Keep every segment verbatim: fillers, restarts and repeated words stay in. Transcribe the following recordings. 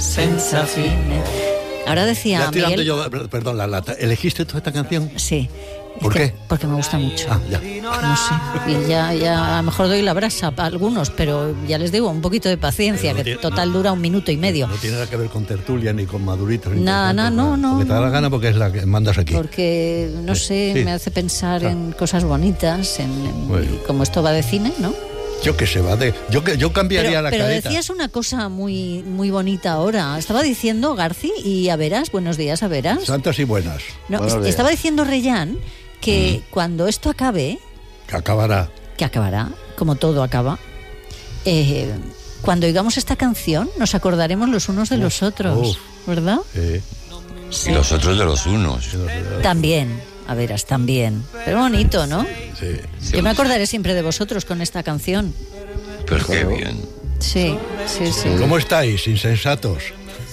senza fine. Ahora decía ya Miguel... yo, perdón, la lata. ¿Elegiste tú esta canción? Sí. ¿Por qué? Porque me gusta mucho. Ah, ya. No sé. Y ya, ya a lo mejor doy la brasa a algunos, pero ya les digo, un poquito de paciencia, que tiene, total dura un minuto y medio. No tiene nada que ver con tertulia ni con maduritos. Nada, nada, no, no. Porque te da la gana porque es la que mandas aquí. Porque, no sí, sé, sí. me hace pensar ah. en cosas bonitas, en, en bueno. como esto va de cine, ¿no? Yo que se va de... Yo, que, yo cambiaría pero, la pero careta. Pero decías una cosa muy, muy bonita ahora. Estaba diciendo, Garci, y a veras, buenos días, a veras. Santas y buenas. No, est- estaba diciendo Reyán que mm. cuando esto acabe... Que acabará. Que acabará, como todo acaba. Eh, cuando oigamos esta canción, nos acordaremos los unos de uf, los otros, uf. ¿verdad? Sí. Sí. Y los otros de los unos. También. A veras, también. Pero bonito, ¿no? Sí. Yo me acordaré siempre de vosotros con esta canción. Pero qué bien. Sí, sí, sí. ¿Cómo estáis, insensatos?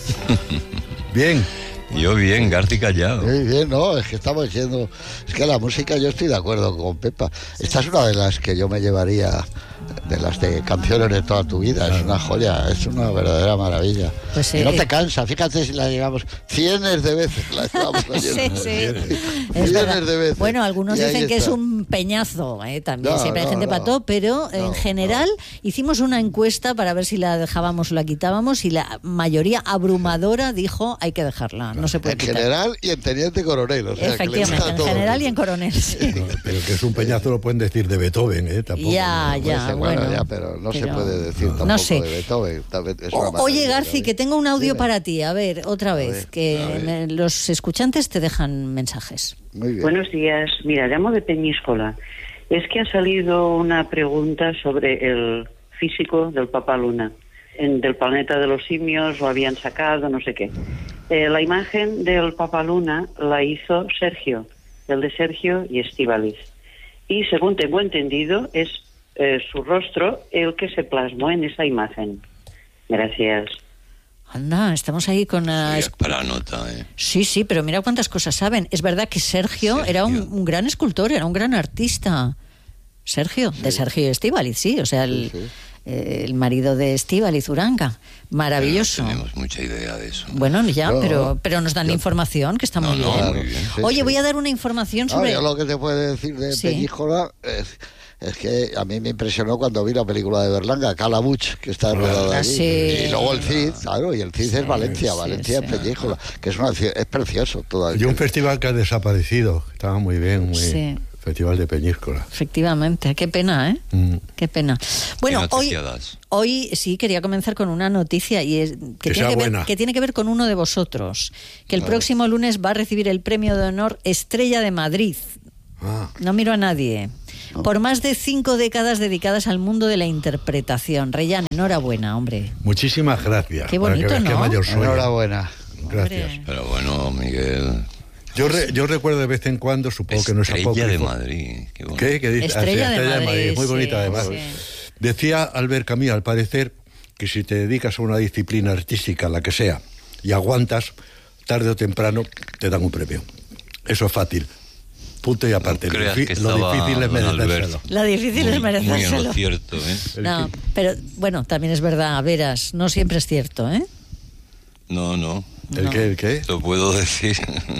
Bien. Yo bien, Garci callado. Muy bien, no, es que estamos diciendo... Es que la música, yo estoy de acuerdo con Pepa. Esta es una de las que yo me llevaría... de las de canciones de toda tu vida, es una joya, es una verdadera maravilla. Pues sí, y no te cansa, fíjate si la llevamos cientos de veces, la llevamos sí, sí. Cientos de veces. Bueno, algunos dicen que es un peñazo, ¿eh? También no, siempre hay no, gente no. para todo, pero no, en general no. hicimos una encuesta para ver si la dejábamos o la quitábamos y la mayoría abrumadora dijo hay que dejarla, no se puede en quitar. En general y en teniente coronel, o sea, efectivamente, en general y en coronel, sí. No, pero que es un peñazo lo pueden decir de Beethoven, ¿eh? Tampoco. Ya, ¿no? ya. Bueno, bueno, ya, pero no pero, se puede decir tampoco no sé. de Beethoven. Es o, oye, Garci, que tengo un audio Dime. para ti. A ver, otra vez, ver, que me, los escuchantes te dejan mensajes. Muy bien. Buenos días. Mira, llamo de Peñíscola. Es que ha salido una pregunta sobre el físico del Papá Luna. En, del planeta de los simios lo habían sacado, no sé qué. Eh, la imagen del Papá Luna la hizo Sergio, el de Sergio y Estíbaliz. Y según tengo entendido, es eh, su rostro el que se plasmó en esa imagen. Gracias. Anda, estamos ahí con... Uh, sí, para nota, ¿eh? Sí, sí, pero mira cuántas cosas saben. Es verdad que Sergio, Sergio. era un, un gran escultor, era un gran artista. Sergio, sí. de Sergio Estíbaliz, sí, o sea, el, sí, sí. Eh, el marido de Estíbaliz Uranga. Maravilloso. No tenemos mucha idea de eso. Bueno, ya, no, pero, pero nos dan yo, la información, que está no, muy, no, bien. muy bien. Sí, Oye, sí. voy a dar una información sobre... No, yo lo que te puedo decir de sí. Peñíscola es, es que a mí me impresionó cuando vi la película de Berlanga, Calabuch, que está rodada ah, allí. Sí. Y luego el Cid, claro, y el Cid sí, es Valencia, sí, Valencia sí. es Peñíscola, que es, una, es precioso todo. Y un festival que ha desaparecido, estaba muy bien, muy... Sí. Festival de Peñíscola. Efectivamente, qué pena, ¿eh? Mm. Qué pena. Bueno, hoy, hoy sí quería comenzar con una noticia y es que, que, tiene que, ver, que tiene que ver con uno de vosotros, que el vale. próximo lunes va a recibir el premio de honor Estrella de Madrid. Ah. No miro a nadie. No. Por más de cinco décadas dedicadas al mundo de la interpretación. Reyán, enhorabuena, hombre. Muchísimas gracias. Qué bonito, para que ¿no? Qué mayor soy. Enhorabuena. Gracias. Hombre. Pero bueno, Miguel... Yo, re, yo recuerdo de vez en cuando, supongo que no es apócrifo. Estrella de Madrid. Qué, bonito. ¿Qué? ¿Qué dice? Estrella, ah, sí, Estrella de, de Madrid, Madrid, muy bonita sí, además. Sí. Decía Albert Camus, al parecer, que si te dedicas a una disciplina artística, la que sea, y aguantas, tarde o temprano te dan un premio. Eso es fácil. Punto y aparte. No lo, difi- lo difícil es merecérselo. Lo difícil muy, es merecérselo. Muy en lo cierto, ¿eh? No, pero bueno, también es verdad, a veras, no siempre es cierto, ¿eh? No, no. ¿El no. qué? ¿El qué? Lo puedo decir.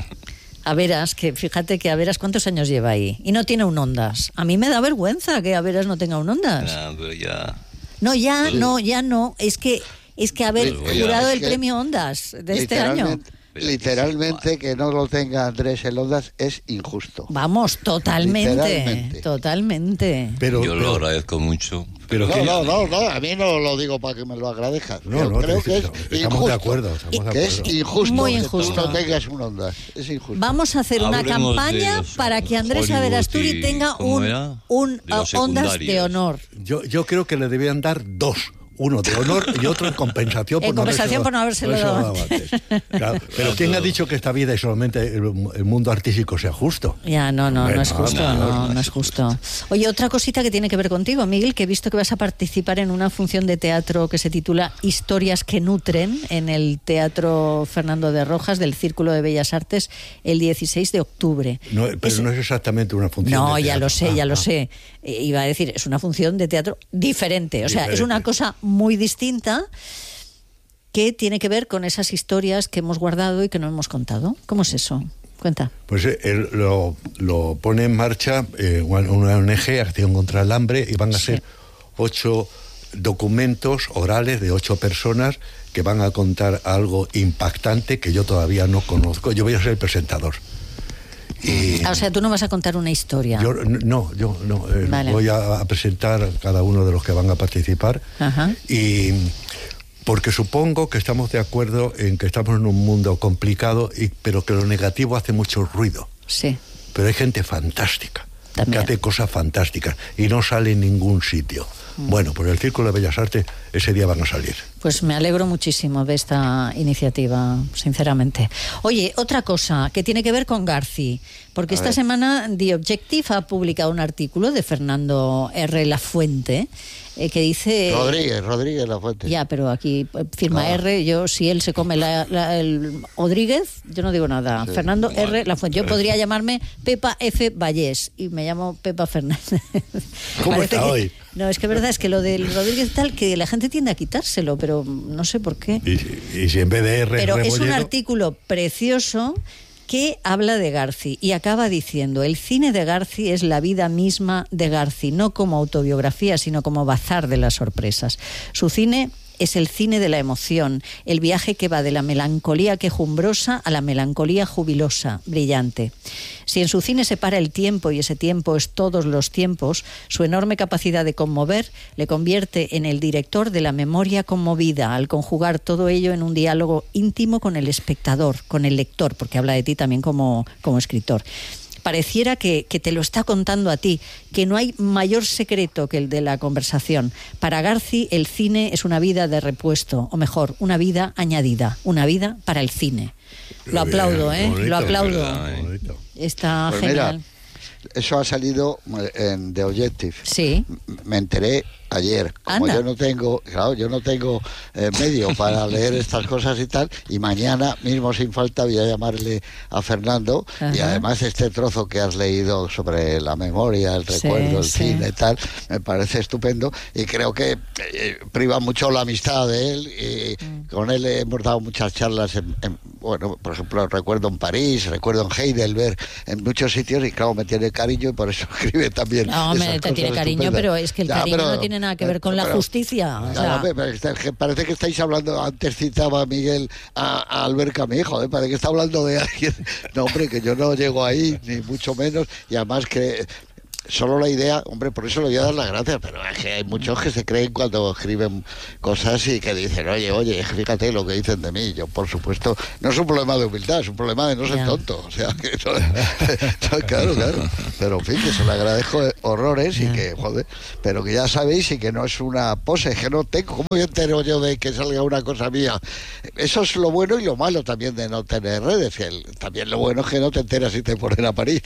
A veras, que fíjate que a veras cuántos años lleva ahí y no tiene un Ondas. A mí me da vergüenza que a veras no tenga un Ondas. Nah, pero ya... No, ya pues... no, ya no. Es que es que haber pues jurado es el que premio Ondas de este año. Literalmente que no lo tenga Andrés el Ondas es injusto. Vamos, totalmente, totalmente. Pero, yo pero, lo agradezco mucho. Pero no, que... no, no, no, a mí no lo digo para que me lo agradezcas. No, Yo no, creo no, que es estamos injusto. de acuerdo, estamos de acuerdo. Que es injusto Muy que injusto. tú no tengas un Ondas. Es injusto. Vamos a hacer una Hablemos campaña para que Andrés Averasturi tenga un, un uh, Ondas de honor. Yo, yo creo que le debían dar dos. Uno de honor y otro en compensación por en no compensación por no habérselo dado antes. Claro, pero ¿quién ha dicho que esta vida y solamente el, el mundo artístico sea justo? Ya, no, no, Bueno, no es justo, no, no, no, no es justo. Oye, otra cosita que tiene que ver contigo, Miguel, que he visto que vas a participar en una función de teatro que se titula Historias que nutren en el Teatro Fernando de Rojas del Círculo de Bellas Artes el dieciséis de octubre. No, pero es, no es exactamente una función No, de teatro. ya lo sé, ah, ya lo ah. sé. Iba a decir, es una función de teatro diferente, o sea, diferente. es una cosa muy distinta que tiene que ver con esas historias que hemos guardado y que no hemos contado. ¿Cómo es eso? Cuenta. Pues eh, él lo, lo pone en marcha eh, una O N G, Acción contra el Hambre, y van a Sí. ser ocho documentos orales de ocho personas que van a contar algo impactante que yo todavía no conozco. Yo voy a ser el presentador. Y Ah, o sea, tú no vas a contar una historia. yo no, yo no. eh, Vale. Voy a, a presentar a cada uno de los que van a participar. Ajá. Y porque supongo que estamos de acuerdo en que estamos en un mundo complicado, y, pero que lo negativo hace mucho ruido. Sí. Pero hay gente fantástica, También. que hace cosas fantásticas y no sale en ningún sitio. Mm. Bueno, pues el Círculo de Bellas Artes ese día van a salir. Pues me alegro muchísimo de esta iniciativa, sinceramente. Oye, otra cosa que tiene que ver con Garci, porque A esta ver. semana The Objective ha publicado un artículo de Fernando R. Lafuente eh, que dice... Rodríguez, Rodríguez La Fuente. Ya, pero aquí eh, firma Ah. R, yo si él se come la, la- el Rodríguez, yo no digo nada. Sí. Fernando R. Lafuente. Yo podría llamarme Pepa F. Vallés y me llamo Pepa Fernández. ¿Cómo Parece está que- hoy? No, es que verdad es que lo del Rodríguez tal, que la gente tiende a quitárselo, pero no sé por qué. Y, y si en vez de R Pero es un Rebolledo, artículo precioso que habla de Garci y acaba diciendo: el cine de Garci es la vida misma de Garci, no como autobiografía, sino como bazar de las sorpresas. Su cine es el cine de la emoción, el viaje que va de la melancolía quejumbrosa a la melancolía jubilosa, brillante. Si en su cine se para el tiempo, y ese tiempo es todos los tiempos, su enorme capacidad de conmover le convierte en el director de la memoria conmovida, al conjugar todo ello en un diálogo íntimo con el espectador, con el lector, porque habla de ti también como, como escritor. Pareciera que, que te lo está contando a ti, que no hay mayor secreto que el de la conversación. Para Garci, el cine es una vida de repuesto, o mejor, una vida añadida, una vida para el cine. Lo Bien, aplaudo, ¿eh? bonito, Lo aplaudo. verdad, ¿eh? bonito. Está Pues genial. mira, eso ha salido en The Objective. Sí. M- Me enteré ayer. Como Anda. yo no tengo, claro, yo no tengo eh, medio para leer estas cosas y tal, y mañana mismo sin falta voy a llamarle a Fernando. Ajá. Y además este trozo que has leído sobre la memoria, el Sí, recuerdo, el sí. cine y tal, me parece estupendo, y creo que eh, priva mucho la amistad de él, y Mm. con él hemos dado muchas charlas en, en, bueno, por ejemplo, recuerdo en París, recuerdo en Heidelberg, en muchos sitios, y claro, me tiene cariño y por eso escribe también. No, hombre, esas te tiene cosas cariño, estupendas. pero es que el Ya, cariño pero- no tiene nada que ver con la pero- justicia. O Claro, sea, hombre, pero está- que parece que estáis hablando, antes citaba Miguel a, a Albert Camus, joder, parece que está hablando de alguien. No, hombre, que yo no llego ahí, ni mucho menos, y además que solo la idea, hombre, por eso le voy a dar las gracias, pero es que hay muchos que se creen cuando escriben cosas y que dicen, oye, oye, fíjate lo que dicen de mí. Yo, por supuesto, no es un problema de humildad, es un problema de no ser Ya. tonto. O sea, que eso, claro, claro. Pero en fin, que se le agradezco horrores y Ya. que, joder, pero que ya sabéis y que no es una pose, que no tengo. ¿Cómo me entero yo de que salga una cosa mía? Eso es lo bueno y lo malo también de no tener redes. El- también lo bueno es que no te enteras si te ponen a parir.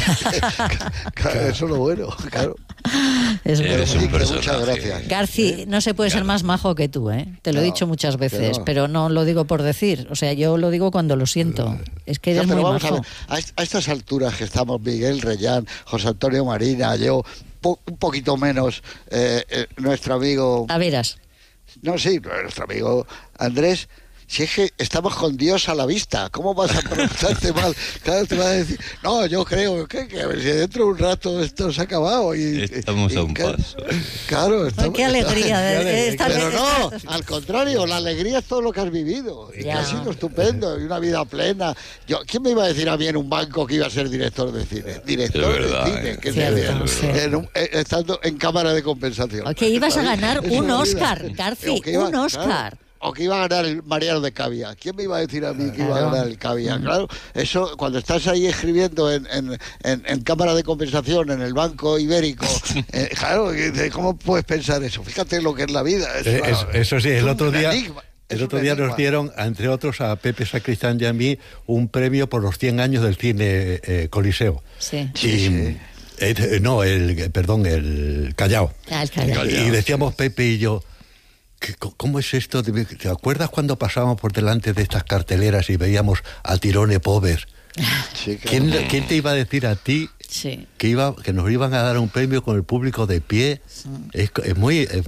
Claro, eso es lo bueno, claro. es Eres verdad. Sí, un que muchas personaje. gracias. Garci, no se puede ser más majo que tú, ¿eh? Te lo he No, dicho muchas que veces, no. pero no lo digo por decir. O sea, yo lo digo cuando lo siento. Es que Ya, eres pero muy vamos a majo. ver, a, est- a estas alturas que estamos Miguel Reyán, José Antonio Marina, yo, po- un poquito menos eh, eh, nuestro amigo, A veras. no, sí, nuestro amigo Andrés. Si es que estamos con Dios a la vista, ¿cómo vas a preguntarte mal? Claro, te va a decir, no, yo creo que, que a ver si dentro de un rato esto se ha acabado. Y, Estamos y- a un claro, paso. Claro, estamos, qué alegría de- Qué alegría. esta- Pero no, esta- al contrario, la alegría es todo lo que has vivido. Y que Ya. ha sido estupendo, y una vida plena. Yo, ¿quién me iba a decir a mí en un banco que iba a ser director de cine? Director Es verdad, de cine, eh. que Cierto, sería, sí. en un- eh, estando en cámara de compensación. Que ibas a ganar Es un una vida. Oscar, Garci, O que iba- un Oscar. claro, o que iba a ganar el Mariano de Cavia. ¿Quién me iba a decir a mí que iba a Claro. ganar el Cavia? Claro, eso cuando estás ahí escribiendo en, en, en, en cámara de compensación, en el Banco Ibérico, eh, claro, que- ¿cómo puedes pensar eso? Fíjate lo que es la vida. Es Eh, una- eso, eso sí, es el un otro día, enigma, es el un otro día nos enigma. dieron, entre otros, a Pepe Sacristán y a mí, un premio por los cien años del cine eh, Coliseo. Sí. Sí, Y, sí. eh, no, el, perdón, el Callao. Ah, el Callao. Y decíamos Pepe y yo, ¿qué- ¿cómo es esto? ¿Te acuerdas cuando pasábamos por delante de estas carteleras y veíamos a Tirone Povers? Sí, claro. ¿Quién, quién te iba a decir a ti Sí. que iba que nos iban a dar un premio con el público de pie. Sí. Es, es muy es,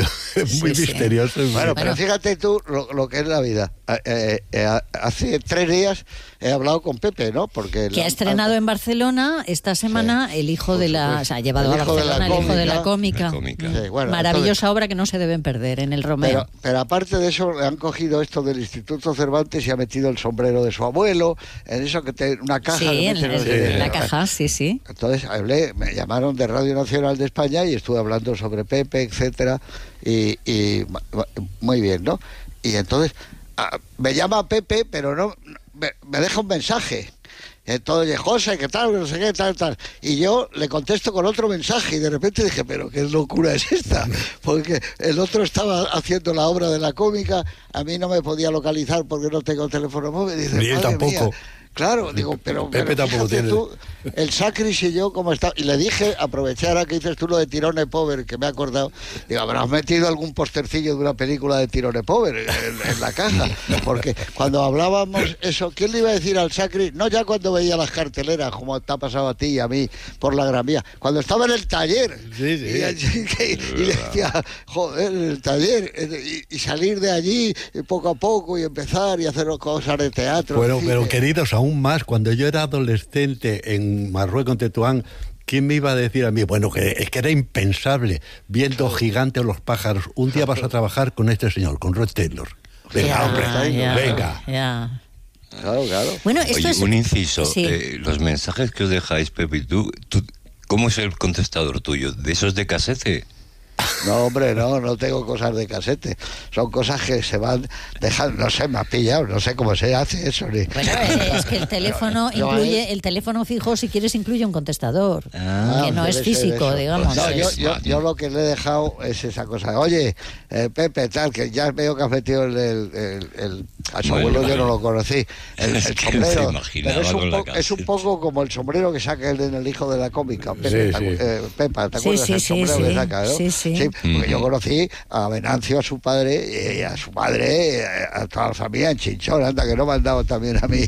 es muy sí, misterioso. Sí. Bueno, pero fíjate tú lo, lo que es la vida. Eh, eh, hace tres días he hablado con Pepe, ¿no? Porque que la, ha estrenado a, en Barcelona esta semana sí, el hijo de la, o sea, ha llevado el a Barcelona el hijo de la cómica. La cómica. Sí, bueno, maravillosa entonces, obra que no se deben perder en el Romeo. Pero, pero aparte de eso, han cogido esto del Instituto Cervantes y ha metido el sombrero de su abuelo, en eso que te, una caja. Sí, en, en, el, en la caja, sí, sí. Entonces hablé, me llamaron de Radio Nacional de España y estuve hablando sobre Pepe, etcétera, y, y muy bien, ¿no? Y entonces a, me llama Pepe, pero no me, me deja un mensaje. Entonces, José, ¿qué tal? No sé qué, tal, tal. Y yo le contesto con otro mensaje y de repente dije, pero qué locura es esta. Porque el otro estaba haciendo la obra de la cómica, a mí no me podía localizar porque no tengo teléfono móvil. Y dice, ni él tampoco. Mía. Claro, digo, pero, Pepe pero tampoco tiene. Tú, el Sacris y yo, ¿cómo está? Y le dije, aproveché ahora que dices tú lo de Tirone Pover, que me he acordado, digo, habrás metido algún postercillo de una película de Tirone Pover en, en la caja, porque cuando hablábamos eso, ¿quién le iba a decir al Sacris? No ya cuando veía las carteleras, como te ha pasado a ti y a mí por la Gran Vía, cuando estaba en el taller, sí, sí. Y, y, y le decía, joder, en el taller, y, y salir de allí poco a poco y empezar y hacer cosas de teatro. Bueno, en pero fin, queridos, aún más, cuando yo era adolescente en Marruecos, en Tetuán, ¿quién me iba a decir a mí? Bueno, que es que era impensable, viendo gigantes los pájaros. Un día vas a trabajar con este señor, con Rod Taylor. Venga, ya, hombre, ya, venga. Ya. Claro, claro. Bueno, esto Oye, es... un inciso. Sí. Eh, los mensajes que os dejáis, Pepe, tú, tú, ¿cómo es el contestador tuyo? ¿De esos de casete? No, hombre, no, no tengo cosas de casete. Son cosas que se van dejando, no sé, me ha pillado, no sé cómo se hace eso. Ni... Bueno, es que el teléfono Yo, incluye, el teléfono fijo, si quieres, incluye un contestador. Ah, que no debe es ser físico, eso. digamos. No, yo, es... yo, yo lo que le he dejado es esa cosa. Oye, eh, Pepe, tal, que ya veo que has metido el... el, el, el a su bueno, abuelo yo bueno. no lo conocí. El, Es el que sombrero. se imaginaba Pero es un, con la po- es un caseta. poco como el sombrero que saca el en el hijo de la cómica. Pepe, Sí, ¿te, sí. eh, Pepa, ¿te Sí, acuerdas sí, el sí, sombrero sí. que saca? ¿No? Sí, sí. Porque yo conocí a Venancio, a su padre, y a su madre, a toda la familia en Chinchón, anda, que no me han dado también a mí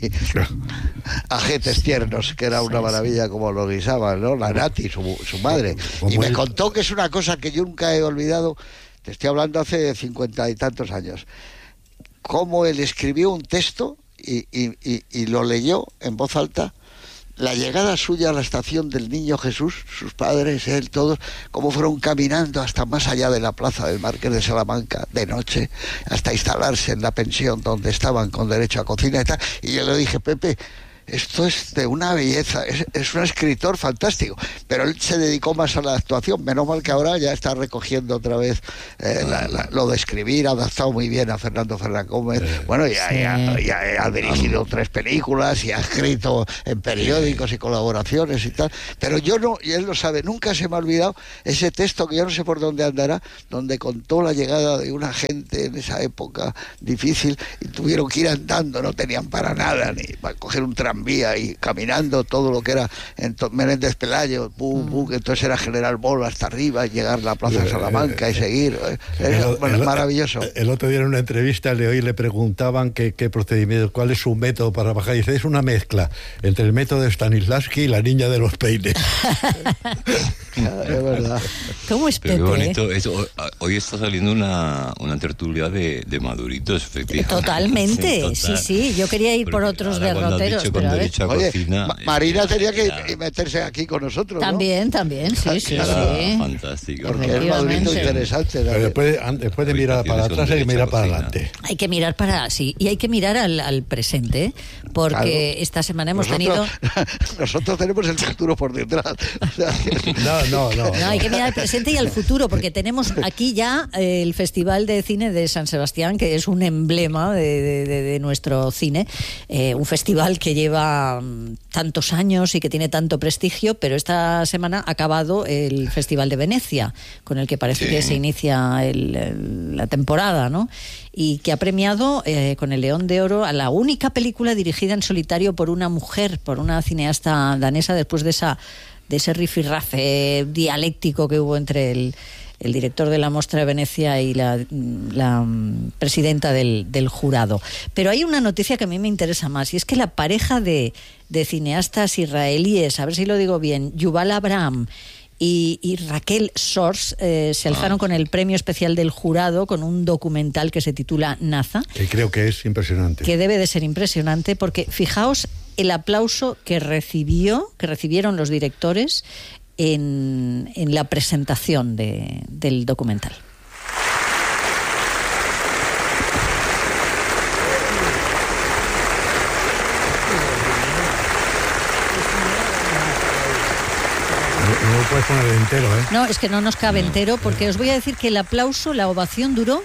ajetes tiernos, que era una maravilla como lo guisaban, ¿no? La Nati, su, su madre. Y me contó que es una cosa que yo nunca he olvidado, te estoy hablando hace cincuenta y tantos años, cómo él escribió un texto y, y, y, y lo leyó en voz alta. La llegada suya a la estación del Niño Jesús, sus padres, él, todos, cómo fueron caminando hasta más allá de la plaza del Marqués de Salamanca, de noche, hasta instalarse en la pensión donde estaban con derecho a cocina y tal. Y yo le dije, Pepe, esto es de una belleza, es, es un escritor fantástico, pero él se dedicó más a la actuación, menos mal que ahora ya está recogiendo otra vez eh, la, la, lo de escribir, ha adaptado muy bien a Fernando Fernández Gómez, bueno, ya, Sí. ya, ya ha dirigido tres películas y ha escrito en periódicos y colaboraciones y tal, pero yo no, y él lo sabe, nunca se me ha olvidado ese texto que yo no sé por dónde andará, donde contó la llegada de una gente en esa época difícil y tuvieron que ir andando, no tenían para nada, ni para coger un tram vía y caminando todo lo que era en to- Menéndez Pelayo, bu, bu, que entonces era General Bol hasta arriba, y llegar a la Plaza de Salamanca y seguir. Eh, era, El- bueno, el- maravilloso. El otro día en una entrevista le oí le preguntaban qué, qué procedimiento, cuál es su método para bajar. Y dice, es una mezcla entre el método de Stanislavski y la niña de los peines. Es verdad. ¿Cómo es Pero qué Pepe? bonito. Eso, hoy está saliendo una, una tertulia de, de maduritos, efectivamente. Totalmente, Total. sí, sí. Yo quería ir por Porque otros ahora cuando has derroteros, dicho pero con a ver. derecho a Oye, cocina, Ma- es Marina que tenía que ya- meterse aquí con nosotros, ¿no? También, también, sí, sí, Era sí. fantástico. Porque es madurito Efectivamente. interesante. Pero ¿no? después, an- después de mirar para Habitaciones con atrás hay que derecho mirar a para cocina. adelante. Hay que mirar para, sí, y hay que mirar al, al presente, porque Claro. esta semana hemos nosotros, tenido... nosotros tenemos el futuro por detrás. O sea, que- No, no, no. No, hay que mirar al presente y al futuro, porque tenemos aquí ya eh, el Festival de Cine de San Sebastián, que es un emblema de, de- de- de nuestro cine, eh, un festival que lleva mm, tantos años y que tiene tanto prestigio, pero esta semana ha acabado el Festival de Venecia, con el que parece Sí. que se inicia el- el- la temporada, ¿no? Y que ha premiado eh, con el León de Oro a la única película dirigida en solitario por una mujer, por una cineasta danesa, después de esa de ese rifirrafe dialéctico que hubo entre el, el director de la Mostra de Venecia y la, la um, presidenta del, del jurado. Pero hay una noticia que a mí me interesa más, y es que la pareja de, de cineastas israelíes, a ver si lo digo bien, Yuval Abraham y, y Raquel Sors, eh, se alzaron ah. con el premio especial del jurado con un documental que se titula Naza. Que creo que es impresionante. Que debe de ser impresionante, porque fijaos el aplauso que recibió, que recibieron los directores en, en la presentación de, del documental. No lo puedes poner entero, ¿eh? No, es que no nos cabe entero, porque os voy a decir que el aplauso, la ovación duró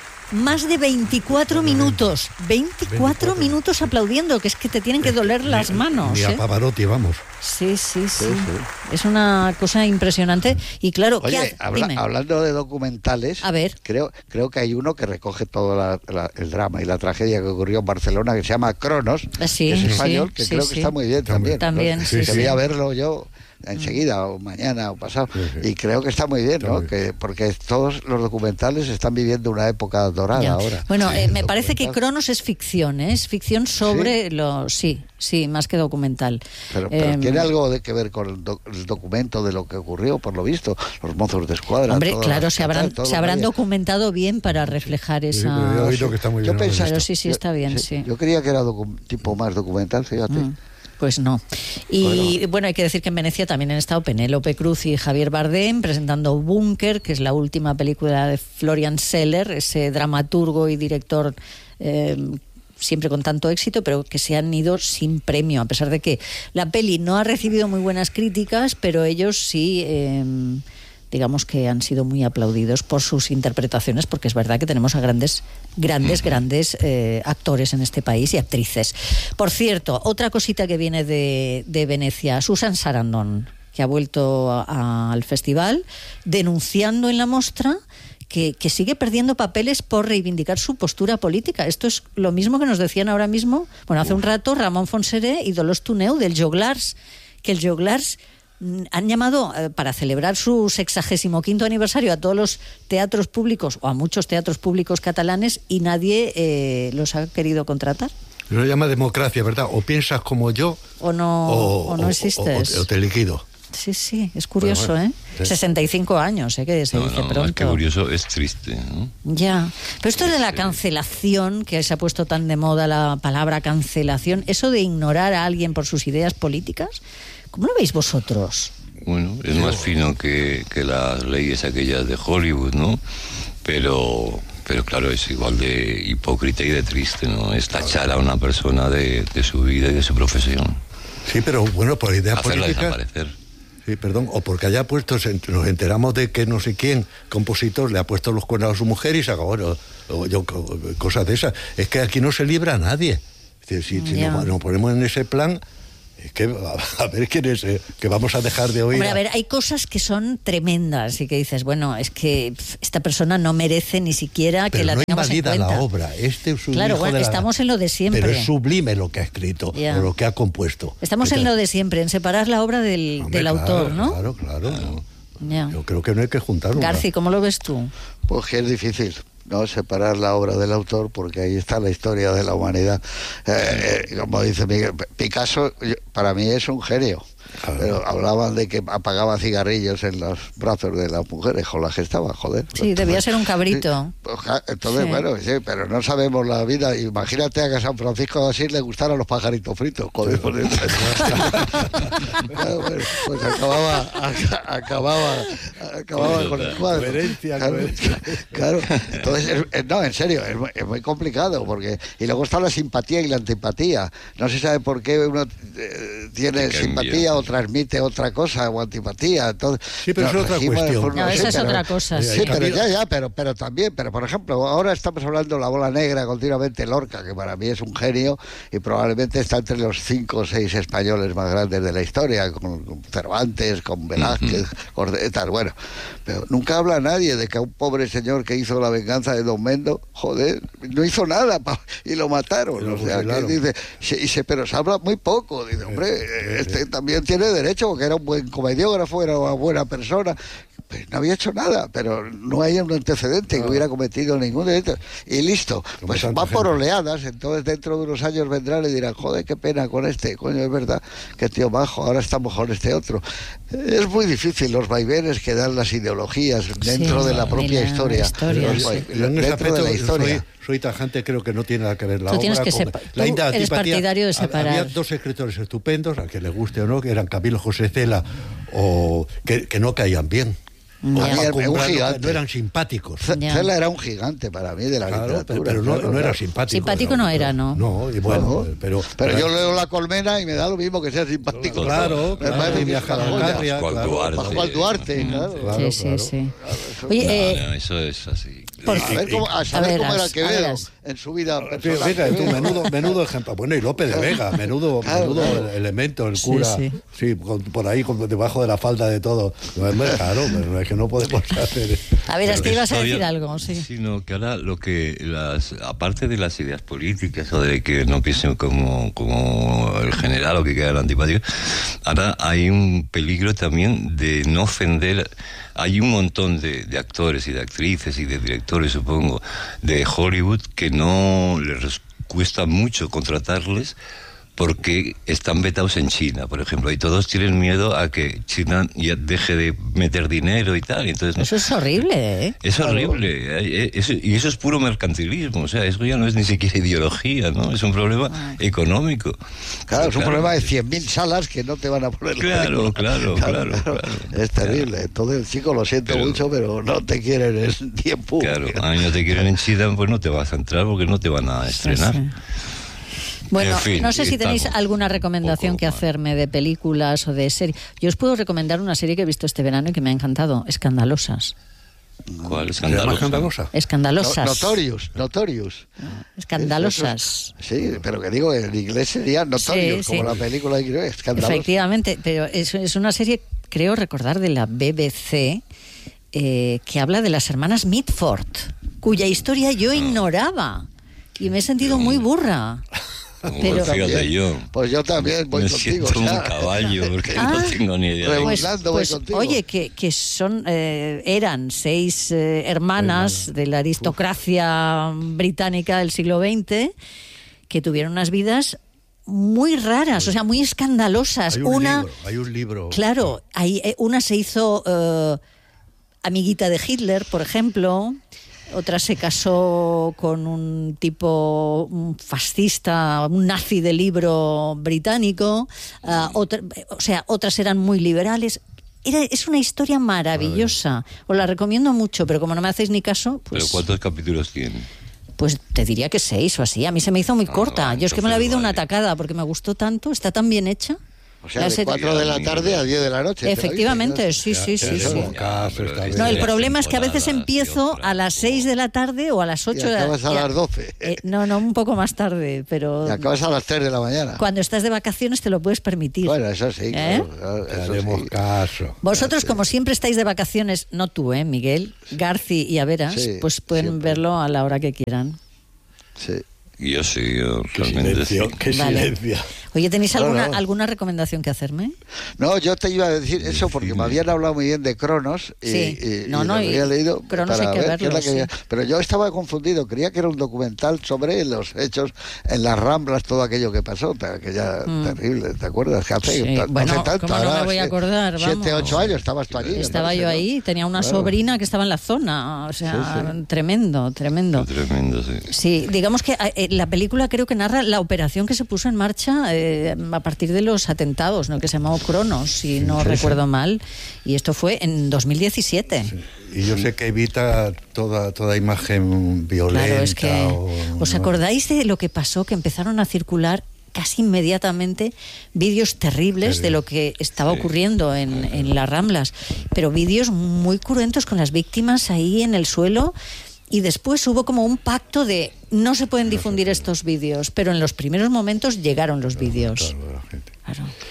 más de veinticuatro minutos. veinticuatro minutos aplaudiendo, que es que te tienen que doler las manos. Ni a ¿eh? Pavarotti, vamos. Sí, sí, sí, sí. Es una cosa impresionante. Y claro, Oye, ¿qué habla, hablando de documentales, a ver. Creo, creo que hay uno que recoge todo la, la, el drama y la tragedia que ocurrió en Barcelona, que se llama Cronos, sí, que es español, sí, que sí, creo sí. que está muy bien también. También, ¿no? sí, sí. Quería verlo yo enseguida, o mañana, o pasado. Sí, sí. Y creo que está muy bien, ¿no? Que, porque todos los documentales están viviendo una época dorada ya. ahora. Bueno, sí, eh, me parece que Cronos es ficción, ¿eh? Es ficción sobre ¿Sí? lo... Sí, sí, más que documental. Pero, pero eh, tiene algo de que ver con el, do, el documento de lo que ocurrió, por lo visto, los mozos de escuadra. Hombre, claro, se habrán, se habrán documentado bien para reflejar sí, esa... Sí, yo he oído que está muy bien. Yo pensaba, pero sí, sí, está bien, sí. sí. Yo creía que era tipo más documental, fíjate. Mm. Pues no. Y bueno. bueno, hay que decir que en Venecia también han estado Penélope Cruz y Javier Bardem presentando Búnker, que es la última película de Florian Zeller, ese dramaturgo y director eh, siempre con tanto éxito, pero que se han ido sin premio, a pesar de que la peli no ha recibido muy buenas críticas, pero ellos sí... Eh, digamos que han sido muy aplaudidos por sus interpretaciones, porque es verdad que tenemos a grandes, grandes, grandes eh, actores en este país y actrices. Por cierto, otra cosita que viene de, de Venecia, Susan Sarandon, que ha vuelto a, a, al festival, denunciando en la Mostra que, que sigue perdiendo papeles por reivindicar su postura política. Esto es lo mismo que nos decían ahora mismo, bueno, hace un rato Ramón Fonseré y Dolors Tuneu del Joglars, que el Joglars han llamado eh, para celebrar su sexagésimo quinto aniversario a todos los teatros públicos o a muchos teatros públicos catalanes y nadie eh, los ha querido contratar. Lo llama democracia, ¿verdad? O piensas como yo o no, o, o no o, existes. O, o, o te liquido. Sí, sí, es curioso, bueno, bueno, ¿eh? Sí. sesenta y cinco años, ¿eh? Que se no, dice no, pronto. Más que curioso, es triste, ¿no? Ya. Pero esto de la cancelación, que se ha puesto tan de moda la palabra cancelación, eso de ignorar a alguien por sus ideas políticas, ¿cómo lo veis vosotros? Bueno, es más fino que, que las leyes aquellas de Hollywood, ¿no? Pero... Pero claro, es igual de hipócrita y de triste, ¿no? Es tachar a una persona de, de su vida y de su profesión. Sí, pero bueno, por ideas Hacerla políticas... desaparecer. Sí, perdón, o porque haya puesto, nos enteramos de que no sé quién, compositor, le ha puesto los cuernos a su mujer y se acabó, o, o, yo, cosas de esas. Es que aquí no se libra a nadie. Es decir, si, si nos, nos ponemos en ese plan... Es que, a ver quién es, eh, que vamos a dejar de oír. Hombre, a ver, hay cosas que son tremendas y que dices, bueno, es que pff, esta persona no merece ni siquiera pero que la no tengamos en cuenta. Pero no invalida la obra. Este es claro, bueno, de la... estamos en lo de siempre. Pero es sublime lo que ha escrito, yeah. o lo que ha compuesto. Estamos en lo de siempre, en separar la obra del, Hombre, del claro, autor, ¿no? Claro, claro. claro. Yeah. Yo creo que no hay que juntarlo. Garci, ¿cómo lo ves tú? Pues que es difícil, ¿no? Separar la obra del autor, porque ahí está la historia de la humanidad. Eh, eh, como dice Miguel, Picasso para mí es un genio. Claro. Pero hablaban de que apagaba cigarrillos en los brazos de las mujeres con las que estaba, joder. Sí, entonces, debía ser un cabrito. Sí, pues, entonces, sí. bueno, sí, pero no sabemos la vida. Imagínate a que a San Francisco de Asís le gustaran los pajaritos fritos, joder. Por eso. Bueno, bueno, pues acababa, acababa, acababa con el cuadro. Coherencia, claro, coherencia. claro, entonces, es, es, no, en serio, es muy, es muy complicado, porque y luego está la simpatía y la antipatía. No se sabe por qué uno eh, tiene simpatía o transmite otra cosa o antipatía. Entonces, sí, pero no, es otra cuestión. No, sí, esa es pero, otra cosa. Sí, sí. pero ya, ya, pero, pero también, pero por ejemplo, ahora estamos hablando de la bola negra continuamente, Lorca, que para mí es un genio y probablemente está entre los cinco o seis españoles más grandes de la historia, con, con Cervantes, con Velázquez, uh-huh. Cordetas, bueno. Pero nunca habla nadie de que a un pobre señor que hizo La venganza de Don Mendo, joder, no hizo nada pa, y lo mataron. Pero, o sea, que dice, se, se, pero se habla muy poco. Dice, hombre, este también tiene derecho, porque era un buen comediógrafo, era una buena persona. pues no había hecho nada, pero no hay un antecedente que hubiera cometido ningún delito. Y listo, pues va por oleadas, entonces dentro de unos años vendrán y dirán, joder, qué pena con este, coño, es verdad, qué tío majo, ahora estamos con este otro. Es muy difícil los vaivenes que dan las ideologías dentro sí, de la propia la historia. historia los, sí. Dentro en ese aspecto, de la historia. Soy, soy tajante, creo que no tiene nada que ver la tú obra tienes que con sepa- la tú eres partidario de separar. Había dos escritores estupendos, a que le guste o no, que eran Camilo José Cela, o que, que no caían bien. O un gigante. No eran simpáticos. Cela era un gigante para mí de la claro, literatura. Pero no, claro, no era claro. simpático. Simpático no, no era, ¿no? No, y bueno, no, pero, pero... Pero yo leo La Colmena y me da lo mismo que sea simpático. Claro, me claro. parece que es la Pascual Duarte. Pascual Duarte, claro. Sí, sí, claro. sí. Claro, Oye, no, eh... no, eso es así. Por... A ver cómo, a saber a cómo era verás, Quevedo verás. en su vida Sí, personal. venga, tú, menudo, menudo ejemplo. Bueno, y López de Vega, menudo, claro, menudo claro. elemento, el cura, Sí, sí, sí. con, por ahí, con, debajo de la falda de todo. No, es claro, pero es que no podemos hacer. A ver, es que ibas a Historia, decir algo, sí. Sino que ahora lo que, las, aparte de las ideas políticas o de que no piensen como, como el general o que quedan antipáticos, ahora hay un peligro también de no ofender. Hay un montón de, de actores y de actrices y de directores, supongo, de Hollywood que no les cuesta mucho contratarles porque están vetados en China, por ejemplo, y todos tienen miedo a que China ya deje de meter dinero y tal. Entonces, eso es horrible, ¿eh? Es horrible, eso, y eso es puro mercantilismo, o sea, eso ya no es ni siquiera ideología, ¿no? Es un problema ah. económico. Claro, es claro. un problema de cien mil salas que no te van a poner. Claro, claro, claro, claro, claro. Es terrible. Claro. Entonces, chico, lo siento pero, mucho, pero no te quieren en tiempo. Claro, a mí no te quieren en China, pues no te vas a entrar porque no te van a estrenar. Sí, sí. Bueno, en fin, no sé si tenéis alguna recomendación que hacerme de películas o de series. Yo os puedo recomendar una serie que he visto este verano y que me ha encantado, Escandalosas. ¿Cuál? ¿Escandalosa? ¿Escandalosa? Escandalosas. No, notorious, Notorious. Escandalosas. Es, sí, pero que digo, en inglés sería Notorious, sí, como sí. la película de Escandalosa. Efectivamente, pero es, es una serie, creo recordar, de la B B C, eh, que habla de las hermanas Mitford, cuya historia yo ignoraba y me he sentido muy burra. Pero fíjate yo, pues yo también voy me contigo. siento O sea, un caballo porque ah, no tengo ni idea. Pues, pues oye, que, que son eh, eran seis eh, hermanas de la aristocracia británica del siglo veinte que tuvieron unas vidas muy raras, o sea, muy escandalosas. Hay un una, libro, hay un libro. Claro, hay, una se hizo eh, amiguita de Hitler, por ejemplo. Otra se casó con un tipo un fascista, un nazi de libro británico. Uh, otra, o sea, otras eran muy liberales. Era, es una historia maravillosa. Os la recomiendo mucho, pero como no me hacéis ni caso, pues... ¿Pero cuántos capítulos tiene? Pues te diría que seis o así. A mí se me hizo muy ah, corta. Vale, yo es que me la he visto vale. una tacada porque me gustó tanto. Está tan bien hecha. O sea, de cuatro de la tarde a diez de la noche. Efectivamente, sí, sí, sí. sí. No, el problema es que a veces empiezo a las seis de la tarde o a las ocho de la tarde. Y acabas a las doce. Eh, no, no, un poco más tarde, pero... Y acabas a las tres de la mañana. Cuando estás de vacaciones te lo puedes permitir. Bueno, eso sí, ¿Eh? claro. Eso haremos sí. caso. Vosotros, como siempre estáis de vacaciones, no tú, ¿eh, Miguel? Garci y Averas, sí, pues pueden siempre. verlo a la hora que quieran. Sí. Yo sí, yo qué realmente silencio, sí. Qué vale. silencio. Oye, ¿tenéis alguna, no, no. alguna recomendación que hacerme? No, yo te iba a decir eso porque me habían hablado muy bien de Cronos y, sí. y, no, y no, lo había y leído Cronos para hay que ver verlo, qué es la que... sí. Pero yo estaba confundido, creía que era un documental sobre los hechos en las Ramblas, todo aquello que pasó, que ya mm. terrible, ¿te acuerdas? Que hace, sí. hace bueno, tanto, ¿cómo no me voy a acordar? Siete, Vamos. ocho años estabas tú allí. Estaba yo ahí, tenía una claro. sobrina que estaba en la zona, o sea, sí, sí. tremendo, tremendo. Qué tremendo, sí. Sí, digamos que eh, la película creo que narra la operación que se puso en marcha eh, a partir de los atentados, ¿no? Que se llamó Cronos, si no sí, recuerdo sí. mal, y esto fue en dos mil diecisiete. Sí. Y yo sé que evita toda toda imagen violenta. Claro, es que o, ¿os ¿no? acordáis de lo que pasó? Que empezaron a circular casi inmediatamente vídeos terribles de lo que estaba sí. ocurriendo en, en las Ramblas, pero vídeos muy cruentos con las víctimas ahí en el suelo. Y después hubo como un pacto de no se pueden difundir estos vídeos, pero en los primeros momentos llegaron los vídeos. Claro, claro, claro.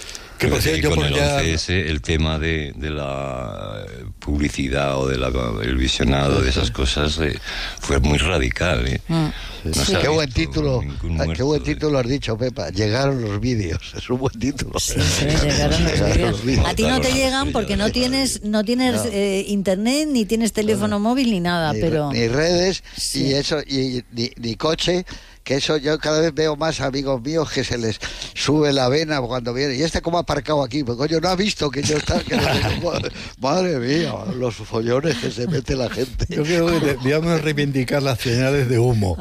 Que por cierto, y yo con por el ya- once ese, el tema de, de la publicidad o del el visionado de esas cosas eh, fue muy radical. ¿eh? Mm. No Sí, se ha qué buen visto título, ningún ah, qué muerto buen de- título has dicho, Pepa. Llegaron los vídeos, es un buen título. Sí, sí, llegaron los Llegaron vídeos. los vídeos. A ti no te llegan porque no tienes no tienes eh, internet, ni tienes teléfono móvil, ni nada, ni, pero... ni redes Sí. y eso y ni, ni coche, que eso yo cada vez veo más amigos míos que se les sube la vena cuando vienen. ¿Y este cómo ha aparcado aquí? Pues coño, no ha visto que yo estaba... Que no- madre mía, los follones que se mete la gente. Yo creo que debíamos reivindicar las señales de humo.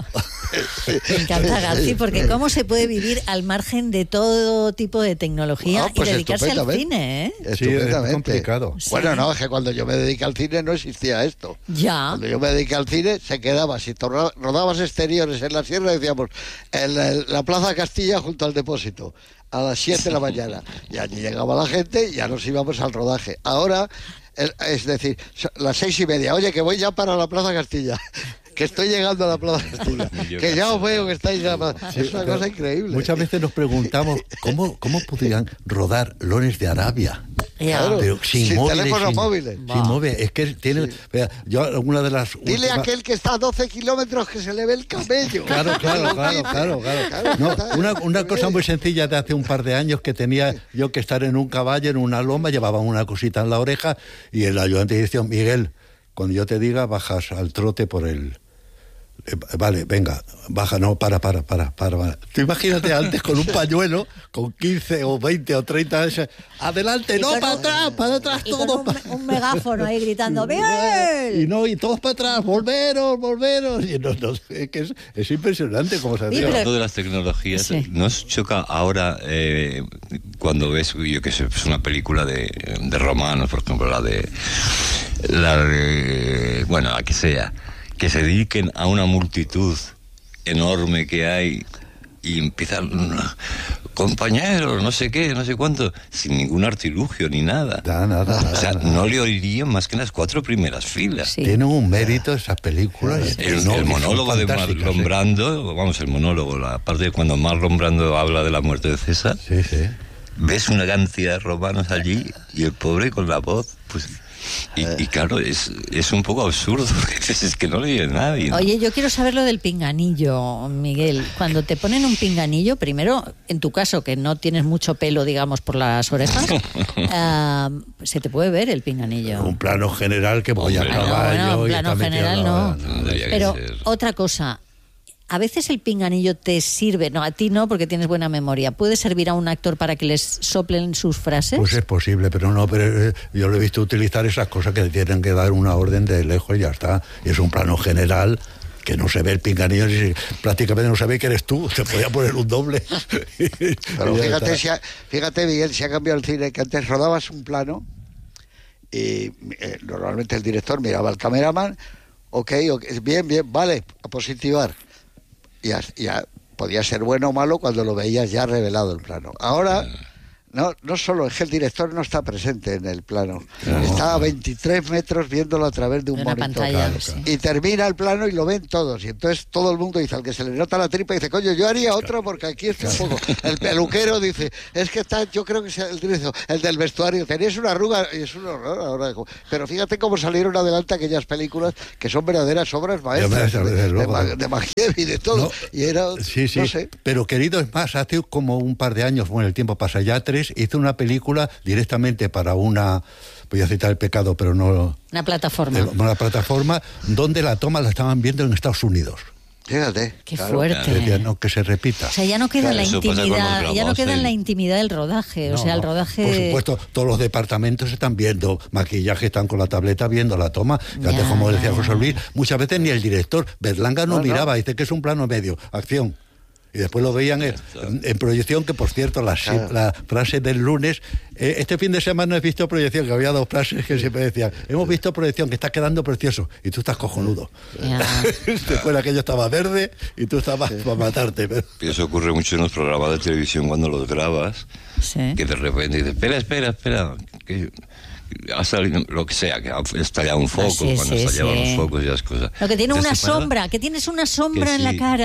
Me encanta, Garci, porque cómo se puede vivir al margen de todo tipo de tecnología Ah, pues y dedicarse al estupendamente. cine, ¿eh? Sí, es Estupendamente. complicado. Sí. Bueno, no, es que cuando yo me dediqué al cine no existía esto. Ya. Cuando yo me dediqué al cine se quedaba, si to- rodabas exteriores en la sierra, decíamos, en la, en la Plaza Castilla junto al depósito, a las siete de la mañana. Y allí llegaba la gente y ya nos íbamos al rodaje. Ahora, el- es decir, so- las seis y media, oye, que voy ya para la Plaza Castilla. Que estoy llegando a la Plaza Castilla. Yo Que ya casi. os veo que estáis ya. Es una cosa increíble. Muchas veces nos preguntamos cómo, cómo podrían rodar Lones de Arabia. Ya. Claro. Pero sin, Sin móviles, teléfonos sin- móviles. Sin Va. móviles. Es que tiene. Vea, yo, alguna de las. Dile a últimas- aquel que está a doce kilómetros que se le ve el camello. Claro, claro, claro, claro, claro. No, una, una cosa muy sencilla de hace un par de años que tenía yo que estar en un caballo, en una loma, llevaba una cosita en la oreja y el ayudante decía, Miguel, cuando yo te diga, bajas al trote por el... Eh, vale, venga, baja, no, para, para, para, para, para. Tú imagínate antes con un pañuelo, con quince o veinte o treinta años, adelante, Y no, con para un- atrás, para atrás, Y con todo. un, me- un megáfono ahí gritando Y ¡Miguel! no, y todos para atrás, volveros, volveros. Y no, no, es que es, es impresionante cómo se Sí, hacía. pero- Hablando de las tecnologías, Sí. ¿nos choca ahora eh, cuando ves, yo que sé, pues una película de, de romanos, por ejemplo, la de, la de, bueno, la que sea, que se dediquen a una multitud enorme que hay y empiezan, compañeros, no sé qué, no sé cuánto, sin ningún artilugio ni nada? Nada, nada, nada, O sea, nada. no le oirían más que en las cuatro primeras filas. Sí. Tienen un mérito esas películas. El, No, el y son monólogo de fantásticas, Marlon ¿eh? Brando, vamos, el monólogo, la parte de cuando Marlon Brando habla de la muerte de César, Sí, sí. ves una cantidad de romanos allí y el pobre con la voz, pues... Y, y claro, es, es un poco absurdo, porque dices, es que no le oye nadie, ¿no? Oye, yo quiero saber lo del pinganillo, Miguel. Cuando te ponen un pinganillo, primero, en tu caso, que no tienes mucho pelo, digamos, por las orejas, ah, se te puede ver el pinganillo. Un plano general que voy Hombre, a no, caballo. bueno, un y plano está metido general en la- no. No debería que Pero ser. otra cosa, a veces el pinganillo te sirve, no, a ti no, porque tienes buena memoria. ¿Puede servir a un actor para que les soplen sus frases? Pues es posible, pero no, pero eh, yo lo he visto utilizar esas cosas que tienen que dar una orden de lejos y ya está. Y es un plano general que no se ve el pinganillo, ni si- prácticamente no se ve que eres tú, te podía poner un doble. Pero Y ya fíjate, está. si ha- fíjate, Miguel, si ha cambiado el cine, que antes rodabas un plano y eh, normalmente el director miraba al cameraman, ok, ok, bien, bien, vale, a positivar. Y ya, ya podía ser bueno o malo cuando lo veías ya revelado el plano. Ahora, no, no solo es que el director no está presente en el plano, está a veintitrés metros viéndolo a través de un De una monitor. pantalla, Claro, sí. Y termina el plano y lo ven todos. Y entonces todo el mundo dice, al que se le nota la tripa, dice, coño, yo haría otro porque aquí está un poco. El peluquero dice, es que está, yo creo que es el director, el del vestuario, tenías una arruga, y es un horror ahora. Pero fíjate cómo salieron adelante aquellas películas que son verdaderas obras maestras. maestras, desde de, luego. Ma- de Mankiewicz, de todo. No, y era, Sí, sí, no sé. pero querido, es más, hace como un par de años, bueno, el tiempo pasa ya, tres, hizo una película directamente para una, voy a citar El Pecado, pero no, Una plataforma. eh, una plataforma, donde la toma la estaban viendo en Estados Unidos. Fíjate. Qué claro. fuerte. Decían, no, que se repita. O sea, ya no queda Claro, la eso pasa con los intimidad, ya no grabados, queda en ¿eh? la intimidad del rodaje, o No, sea, el no. rodaje. Por supuesto, todos los departamentos están viendo maquillaje, están con la tableta viendo la toma. Fíjate, Ya, como decía ya, José ya. Luis, muchas veces ni el director, Berlanga no, No, no. miraba, dice que es un plano medio, acción. Y después lo veían en, en- en proyección, que por cierto, la, Claro. la frase del lunes, eh, este fin de semana he visto proyección, que había dos frases que siempre decían, hemos visto proyección, que está quedando precioso, y tú estás cojonudo. Ya. Después aquello estaba verde y tú estabas para matarte. pero- Eso ocurre mucho en los programas de televisión cuando los grabas, Sí. que de repente dices, espera, espera, espera, que ha salido lo que sea, que ha estallado un foco, Sí, cuando sí, estallaban sí. los focos y las cosas. Lo que tiene una Entonces, para- sombra, que tienes una sombra Que en la sí. cara.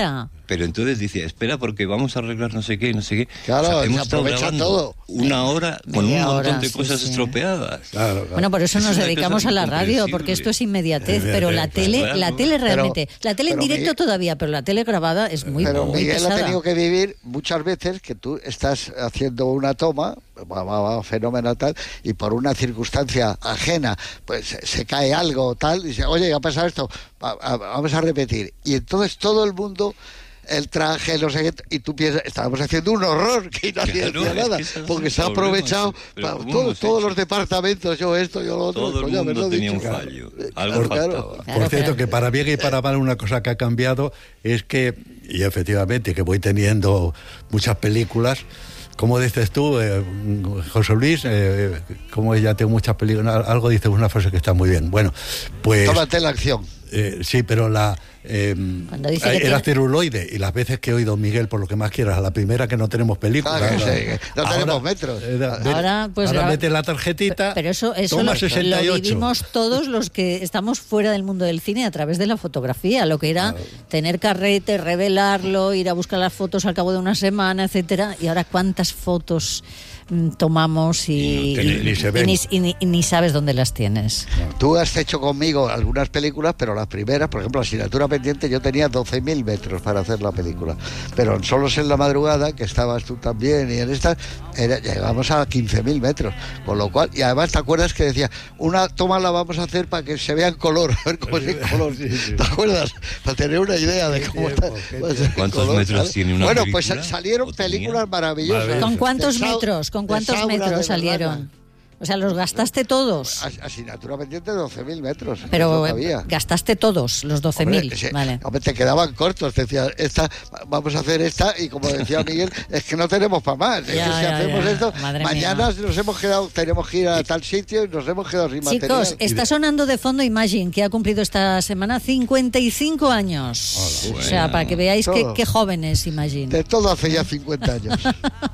pero entonces dice, espera porque vamos a arreglar no sé qué, no sé qué. Claro, o sea, hemos se estado aprovecha grabando todo. una hora con Media un montón hora, de sí, cosas sí. estropeadas. Claro, claro. Bueno, por eso Es nos una dedicamos cosa a la radio, incomprensible. porque esto es inmediatez, pero la Inmediatez, tele, claro. la tele realmente, la tele en pero directo Miguel- todavía, pero la tele grabada es muy, Pero muy Miguel pesada. ha tenido que vivir muchas veces que tú estás haciendo una toma, va, va, va, fenómeno tal, y por una circunstancia ajena, pues se, se cae algo tal, y dice, oye, ¿qué ha pasado esto? Va- va- vamos a repetir. Y entonces todo el mundo, el traje, no sé qué, y tú piensas, estábamos haciendo un horror, que nadie Claro, decía es nada, que ese es porque el se ha problema, aprovechado sí. Pero para ¿cómo todo- hemos todos hecho? los departamentos, yo esto, yo lo otro, Todo el coño, haberlo mundo tenía un dicho. fallo. Eh, Algo claro. faltaba. Claro, Por cierto, pero- que para bien y para mal una cosa que ha cambiado es que, y efectivamente, que voy teniendo muchas películas, como dices tú, eh, José Luis, eh, como ya tengo muchas películas, algo dices una frase que está muy bien. Bueno, pues... Tómate la acción. eh, sí, pero la... eh, Cuando dice que era tiene- celuloide, y las veces que he oído, Miguel, por lo que más quieras, a la primera que no tenemos película. Claro, ahora- sí, que no tenemos metros. eh, da- Ahora, pues, ahora graba- mete la tarjetita, Pero eso, eso toma lo, sesenta y lo ocho. vivimos todos los que estamos fuera del mundo del cine a través de la fotografía, lo que era tener carrete, revelarlo, ir a buscar las fotos al cabo de una semana, etcétera. Y ahora cuántas fotos mm, tomamos y, Y no- que ni- ni se ven. y ni, y ni- y ni sabes dónde las tienes. Tú has hecho conmigo algunas películas, pero las primeras, por ejemplo, Asignatura Pendiente, yo tenía doce mil metros para hacer la película. Pero en Solos en la Madrugada, que estabas tú también, y en esta, era, llegamos a quince mil metros. Con lo cual, y además, ¿te acuerdas que decía, una toma la vamos a hacer para que se vea en color? A ver cómo es en color. Sí, sí. ¿Te acuerdas? Para tener una idea de cómo tiempo, está. qué va a ser en ¿Cuántos color, metros ¿sabes? tiene una Bueno, película? pues salieron ¿O tenía? películas maravillosas. Maravilloso. ¿Con cuántos De Sau- metros? ¿Con de cuántos Saura, de metros verdad. salieron? O sea, los gastaste todos. As- Asignatura Pendiente, doce mil metros. Pero es lo que eh, había. gastaste todos, los doce mil. Hombre, sí, Vale. hombre, te quedaban cortos, te decía, esta, vamos a hacer esta, y como decía Miguel, es que no tenemos para más. Es Ya, que si ya, hacemos ya. esto, Madre mañana mía. nos hemos quedado, tenemos que ir a tal sitio y nos hemos quedado sin Chicos, material. está sonando de fondo Imagine, que ha cumplido esta semana cincuenta y cinco años. Hola, o sea, para que veáis qué, Todo. qué joven es Imagine. De todo hace ya cincuenta años.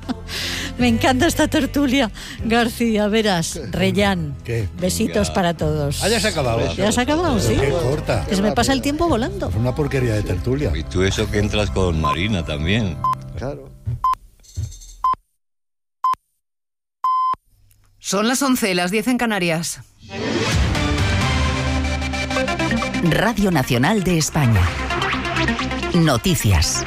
Me encanta esta tertulia. García, verás, Reyán. ¿Qué? Besitos Venga. para todos. Ah, ya se ha acabado. ¿Ya se ha acabado? Sí. Qué corta. Que se me pasa el tiempo volando. Es una porquería de tertulia. Y tú eso que entras con Marina también. Claro. Son las once, las diez en Canarias. Radio Nacional de España. Noticias.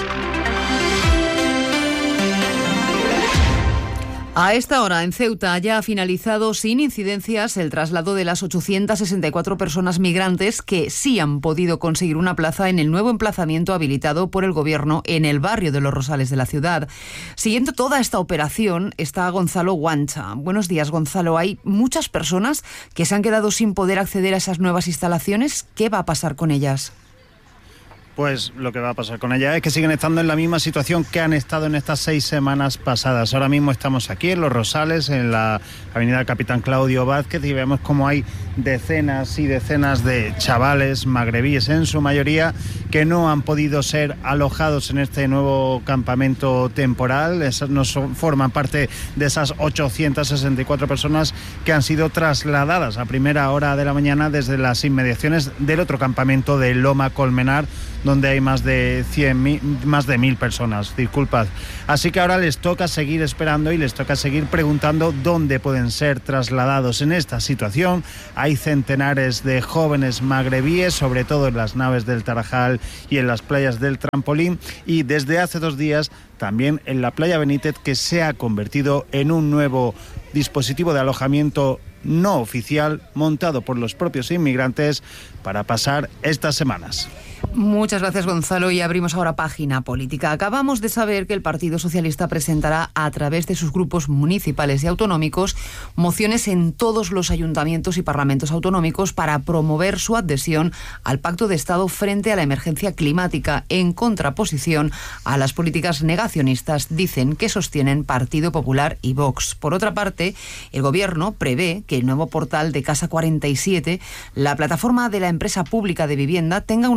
A esta hora, en Ceuta, ya ha finalizado sin incidencias el traslado de las ochocientas sesenta y cuatro personas migrantes que sí han podido conseguir una plaza en el nuevo emplazamiento habilitado por el Gobierno en el barrio de Los Rosales de la ciudad. Siguiendo toda esta operación está Gonzalo Guancha. Buenos días, Gonzalo. Hay muchas personas que se han quedado sin poder acceder a esas nuevas instalaciones. ¿Qué va a pasar con ellas? Pues lo que va a pasar con ella es que siguen estando en la misma situación que han estado en estas seis semanas pasadas. Ahora mismo estamos aquí en Los Rosales, en la avenida Capitán Claudio Vázquez, y vemos como hay decenas y decenas de chavales magrebíes, en su mayoría, que no han podido ser alojados en este nuevo campamento temporal. Esas no son, forman parte de esas ochocientas sesenta y cuatro personas que han sido trasladadas a primera hora de la mañana desde las inmediaciones del otro campamento de Loma Colmenar, donde hay más de cien mil, más de mil personas, disculpad. Así que ahora les toca seguir esperando y les toca seguir preguntando dónde pueden ser trasladados. En esta situación hay centenares de jóvenes magrebíes, sobre todo en las naves del Tarajal y en las playas del Trampolín, y desde hace dos días también en la playa Benítez, que se ha convertido en un nuevo dispositivo de alojamiento no oficial montado por los propios inmigrantes para pasar estas semanas. Muchas gracias, Gonzalo, y abrimos ahora página política. Acabamos de saber que el Partido Socialista presentará a través de sus grupos municipales y autonómicos mociones en todos los ayuntamientos y parlamentos autonómicos para promover su adhesión al Pacto de Estado frente a la emergencia climática, en contraposición a las políticas negacionistas, dicen, que sostienen Partido Popular y Vox. Por otra parte, el Gobierno prevé que el nuevo portal de Casa cuarenta y siete, la plataforma de la empresa pública de vivienda, tenga una oferta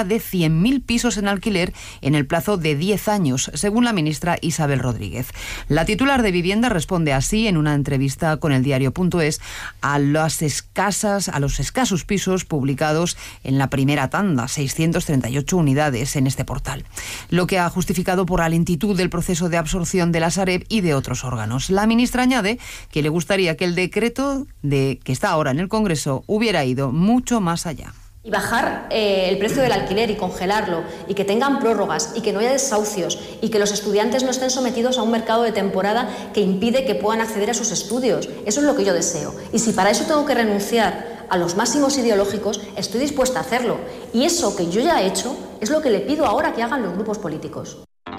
de cien mil pisos en alquiler en el plazo de diez años, según la ministra Isabel Rodríguez. La titular de Vivienda responde así en una entrevista con el diario.es a las escasas, a los escasos pisos publicados en la primera tanda, seiscientas treinta y ocho unidades en este portal, lo que ha justificado por la lentitud del proceso de absorción de la Sareb y de otros órganos. La ministra añade que le gustaría que el decreto de que está ahora en el Congreso hubiera ido mucho más allá. Y bajar eh, el precio del alquiler y congelarlo, y que tengan prórrogas, y que no haya desahucios, y que los estudiantes no estén sometidos a un mercado de temporada que impide que puedan acceder a sus estudios. Eso es lo que yo deseo. Y si para eso tengo que renunciar a los máximos ideológicos, estoy dispuesta a hacerlo. Y eso que yo ya he hecho es lo que le pido ahora que hagan los grupos políticos.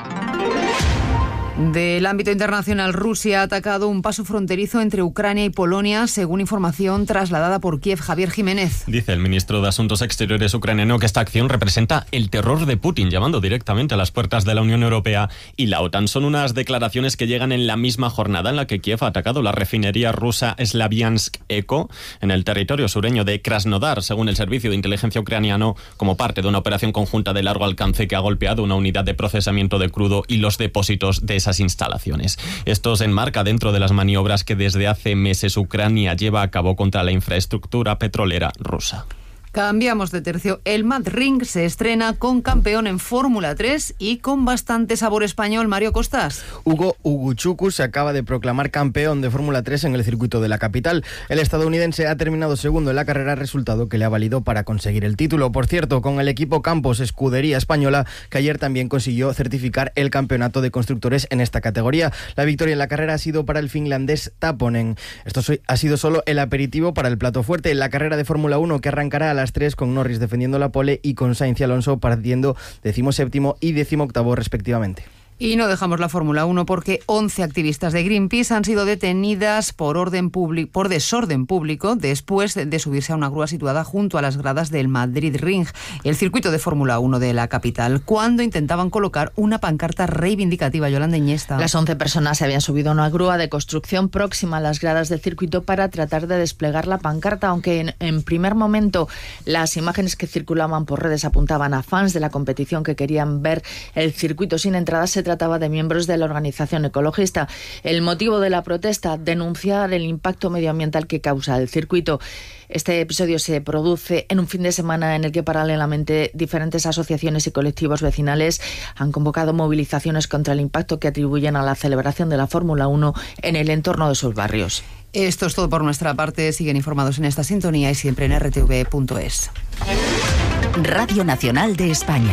Del ámbito internacional, Rusia ha atacado un paso fronterizo entre Ucrania y Polonia, según información trasladada por Kiev. Javier Jiménez. Dice el ministro de Asuntos Exteriores ucraniano que esta acción representa el terror de Putin, llamando directamente a las puertas de la Unión Europea y la OTAN. Son unas declaraciones que llegan en la misma jornada en la que Kiev ha atacado la refinería rusa Slaviansk-Eko en el territorio sureño de Krasnodar, según el servicio de inteligencia ucraniano, como parte de una operación conjunta de largo alcance que ha golpeado una unidad de procesamiento de crudo y los depósitos de esas instalaciones. Esto se enmarca dentro de las maniobras que desde hace meses Ucrania lleva a cabo contra la infraestructura petrolera rusa. Cambiamos de tercio. El Madrid se estrena con campeón en Fórmula tres y con bastante sabor español. Mario Costas. Hugo Uguchuku se acaba de proclamar campeón de Fórmula tres en el circuito de la capital. El estadounidense ha terminado segundo en la carrera, resultado que le ha valido para conseguir el título. Por cierto, con el equipo Campos, escudería española, que ayer también consiguió certificar el campeonato de constructores en esta categoría. La victoria en la carrera ha sido para el finlandés Taponen. Esto ha sido solo el aperitivo para el plato fuerte. La carrera de Fórmula uno, que arrancará a las tres con Norris defendiendo la pole y con Sainz y Alonso partiendo decimoséptimo y decimoctavo respectivamente. Y no dejamos la Fórmula uno porque once activistas de Greenpeace han sido detenidas por orden público, por desorden público después de subirse a una grúa situada junto a las gradas del Madrid Ring, el circuito de Fórmula uno de la capital, cuando intentaban colocar una pancarta reivindicativa. Yolanda Iñesta. Las once personas se habían subido a una grúa de construcción próxima a las gradas del circuito para tratar de desplegar la pancarta, aunque en, en primer momento las imágenes que circulaban por redes apuntaban a fans de la competición que querían ver el circuito sin entradas. Se trataba de miembros de la organización ecologista. El motivo de la protesta, denunciar el impacto medioambiental que causa el circuito. Este episodio se produce en un fin de semana en el que paralelamente diferentes asociaciones y colectivos vecinales han convocado movilizaciones contra el impacto que atribuyen a la celebración de la Fórmula uno en el entorno de sus barrios. Esto es todo por nuestra parte. Siguen informados en esta sintonía y siempre en R T V punto es. Radio Nacional de España.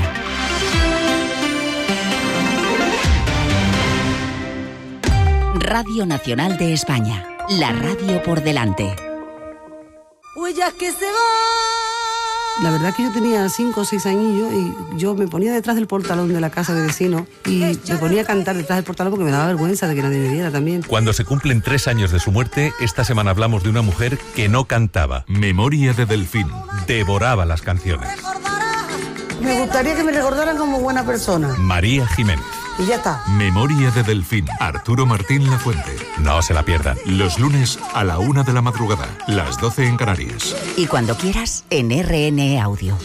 Radio Nacional de España, la radio por delante. Huellas que se van. La verdad que yo tenía cinco o seis añillos y yo me ponía detrás del portalón de la casa de vecino y me ponía a cantar detrás del portalón porque me daba vergüenza de que nadie me viera también. Cuando se cumplen tres años de su muerte, esta semana hablamos de una mujer que no cantaba. Memoria de Delfín. Devoraba las canciones. Me gustaría que me recordaran como buena persona. María Jiménez. Y ya está. Memoria de Delfín. Arturo Martín Lafuente. No se la pierdan. Los lunes a la una de la madrugada. Las doce en Canarias. Y cuando quieras, en R N E Audio.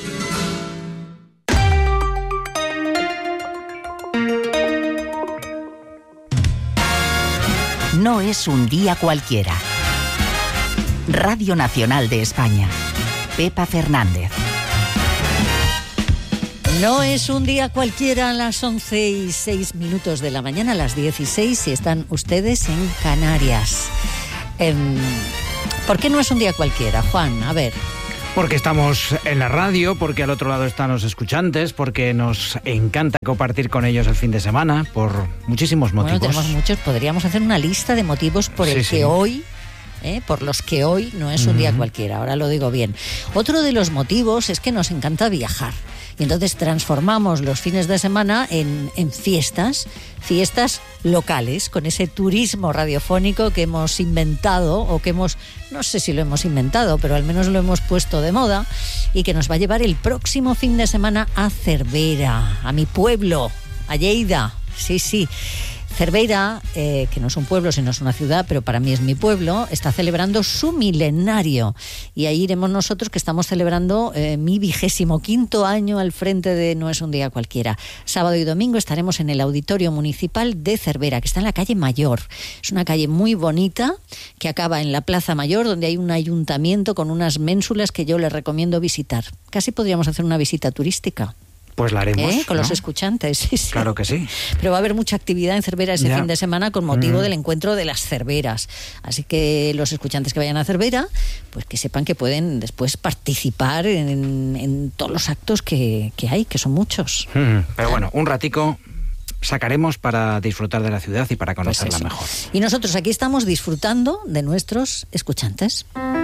No es un día cualquiera. Radio Nacional de España. Pepa Fernández. No es un día cualquiera a las once y seis minutos de la mañana, a las dieciséis, si están ustedes en Canarias. Eh, ¿Por qué no es un día cualquiera, Juan? A ver. Porque estamos en la radio, porque al otro lado están los escuchantes, porque nos encanta compartir con ellos el fin de semana, por muchísimos motivos. Bueno, tenemos muchos, podríamos hacer una lista de motivos por el sí, que sí. hoy... ¿Eh? por los que hoy no es un uh-huh. día cualquiera, ahora lo digo bien. Otro de los motivos es que nos encanta viajar y entonces transformamos los fines de semana en, en fiestas, fiestas locales, con ese turismo radiofónico que hemos inventado o que hemos, no sé si lo hemos inventado, pero al menos lo hemos puesto de moda y que nos va a llevar el próximo fin de semana a Cervera, a mi pueblo, a Lleida, sí, sí. Cerveira, eh, que no es un pueblo, sino es una ciudad, pero para mí es mi pueblo, está celebrando su milenario. Y ahí iremos nosotros, que estamos celebrando eh, mi vigésimo quinto año al frente de No es un día cualquiera. Sábado y domingo estaremos en el Auditorio Municipal de Cervera, que está en la calle Mayor. Es una calle muy bonita, que acaba en la Plaza Mayor, donde hay un ayuntamiento con unas ménsulas que yo les recomiendo visitar. Casi podríamos hacer una visita turística. Pues la haremos, ¿Eh? Con ¿no? los escuchantes, sí, sí. Claro que sí. Pero va a haber mucha actividad en Cervera ese Ya. fin de semana con motivo Mm. del encuentro de las cerveras. Así que los escuchantes que vayan a Cervera, pues que sepan que pueden después participar en, en todos los actos que, que hay, que son muchos. Mm, Pero bueno, un ratico sacaremos para disfrutar de la ciudad y para conocerla Pues eso. mejor. Y nosotros aquí estamos disfrutando de nuestros escuchantes.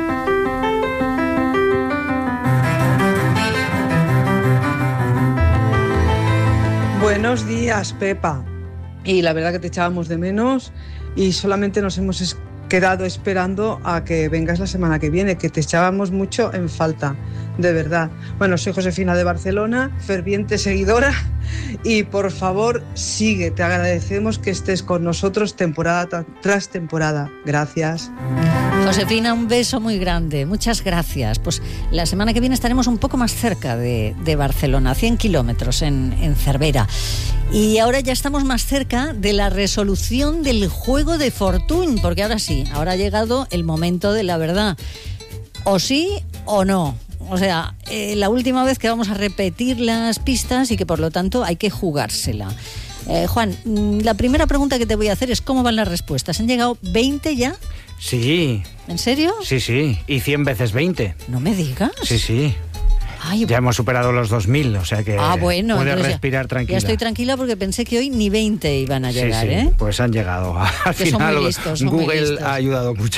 Buenos días, Pepa. Y la verdad que te echábamos de menos y solamente nos hemos es- quedado esperando a que vengas la semana que viene, que te echábamos mucho en falta, de verdad. Bueno, soy Josefina de Barcelona, ferviente seguidora, y por favor sigue, te agradecemos que estés con nosotros temporada tra- tras temporada. Gracias. Josefina, un beso muy grande. Muchas gracias. Pues la semana que viene estaremos un poco más cerca de, de Barcelona, cien kilómetros en, en Cervera. Y ahora ya estamos más cerca de la resolución del juego de Fortuny, porque ahora sí, ahora ha llegado el momento de la verdad. O sí o no. O sea, eh, la última vez que vamos a repetir las pistas y que por lo tanto hay que jugársela. Eh, Juan, mm, la primera pregunta que te voy a hacer es ¿cómo van las respuestas? ¿Han llegado veinte ya? Sí, ¿En serio? sí, sí. Y cien veces veinte. No me digas. Sí, sí. Ay, Ya hemos superado los dos mil, o sea que ah, bueno, puedes entonces ya- respirar tranquila. Ya estoy tranquila porque pensé que hoy ni veinte iban a Sí, llegar, sí, ¿eh? pues han llegado. Al Que son final muy listos, son muy Google listos. ha ayudado mucho.